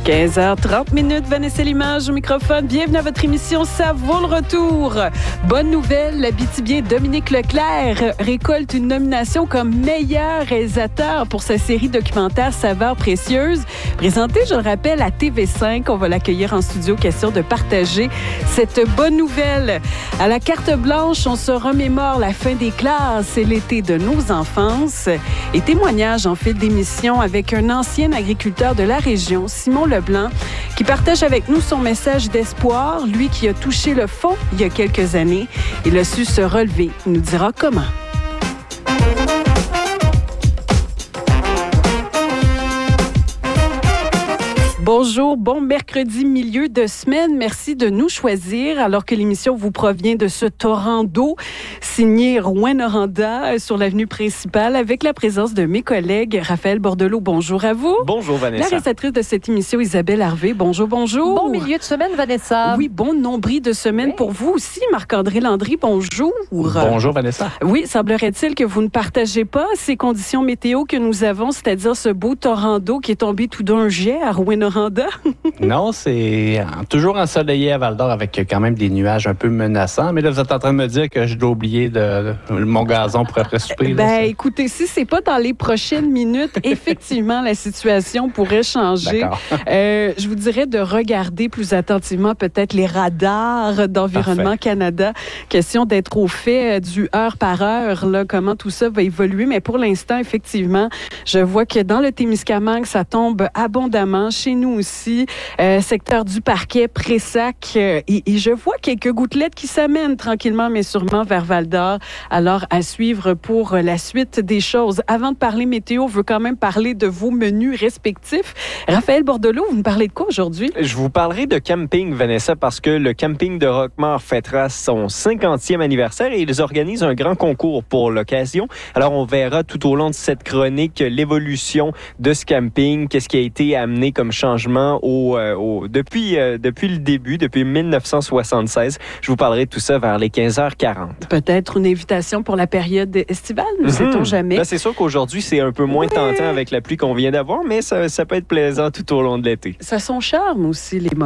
15h30, Vanessa Limage au microphone. Bienvenue à votre émission Ça vaut le retour. Bonne nouvelle, l'Abitibien Dominique Leclerc récolte une nomination comme meilleur réalisateur pour sa série documentaire Saveurs précieuses. Présentée, je le rappelle, à TV5. On va l'accueillir en studio. Question de partager cette bonne nouvelle. À la carte blanche, on se remémore la fin des classes et l'été de nos enfances. Et témoignage en fil d'émission avec un ancien agriculteur de la région, Simon Leblanc, qui partage avec nous son message d'espoir, lui qui a touché le fond il y a quelques années. Il a su se relever. Il nous dira comment. Bonjour, bon mercredi, milieu de semaine. Merci de nous choisir alors que l'émission vous provient de ce torrent d'eau signé Rouyn-Noranda sur l'avenue principale avec la présence de mes collègues. Raphaël Bordelot, bonjour à vous. Bonjour Vanessa. La réalisatrice de cette émission, Isabelle Harvey, bonjour. Bon milieu de semaine, Vanessa. Oui, bon nombril de semaine pour vous aussi. Marc-André Landry, bonjour. Bonjour Vanessa. Oui, semblerait-il que vous ne partagez pas ces conditions météo que nous avons, c'est-à-dire ce beau torrent d'eau qui est tombé tout d'un jet à Rouyn-Noranda. Non, c'est toujours ensoleillé à Val-d'Or avec quand même des nuages un peu menaçants. Mais là, vous êtes en train de me dire que je dois oublier mon gazon pour après souper. Écoutez, si c'est pas dans les prochaines minutes, effectivement, la situation pourrait changer. D'accord. Je vous dirais de regarder plus attentivement peut-être les radars d'Environnement Canada. Question d'être au fait du heure par heure, là, comment tout ça va évoluer. Mais pour l'instant, effectivement, je vois que dans le Témiscamingue, ça tombe abondamment. Chez nous aussi, secteur du Parquet, Pressac, et je vois quelques gouttelettes qui s'amènent tranquillement, mais sûrement vers Val-d'Or. Alors, à suivre pour la suite des choses. Avant de parler météo, je veux quand même parler de vos menus respectifs. Raphaël Bordelot, vous me parlez de quoi aujourd'hui? Je vous parlerai de camping, Vanessa, parce que le camping de Roquemort fêtera son 50e anniversaire et ils organisent un grand concours pour l'occasion. Alors, on verra tout au long de cette chronique l'évolution de ce camping, qu'est-ce qui a été amené comme changement depuis le début, depuis 1976. Je vous parlerai de tout ça vers les 15h40. Peut-être une invitation pour la période estivale, ne sait-on jamais. Ben, c'est sûr qu'aujourd'hui, c'est un peu moins tentant avec la pluie qu'on vient d'avoir, mais ça peut être plaisant tout au long de l'été. Ça a son charme aussi, les